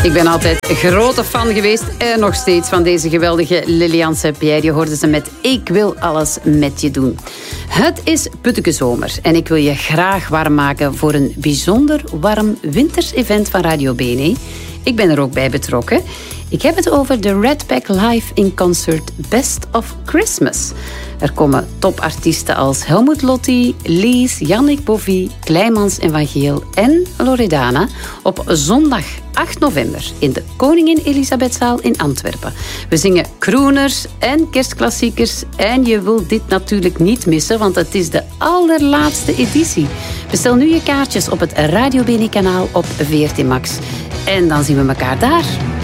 Ik ben altijd een grote fan geweest en nog steeds van deze geweldige Liliane Saint-Pierre. Je hoorde ze met Ik wil alles met je doen. Het is Puttekezomer en ik wil je graag warm maken voor een bijzonder warm winters-event van Radio BNE. Ik ben er ook bij betrokken. Ik heb het over de Red Pack Live in Concert Best of Christmas. Er komen topartiesten als Helmut Lotti, Lies, Yannick Bovie, Kleimans en Van Geel en Loredana op zondag 8 november in de Koningin Elisabethzaal in Antwerpen. We zingen crooners en kerstklassiekers en je wilt dit natuurlijk niet missen, want het is de allerlaatste editie. Bestel nu je kaartjes op het Radio BNE kanaal op VRT Max. En dan zien we elkaar daar.